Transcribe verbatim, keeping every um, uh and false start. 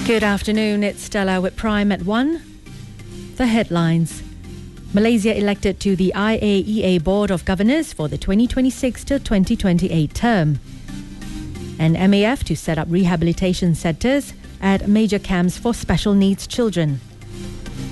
Good afternoon, it's Stella with Prime at one. The headlines. Malaysia elected to the I A E A Board of Governors for the twenty twenty-six to twenty twenty-eight term. And M A F to set up rehabilitation centres at major camps for special needs children.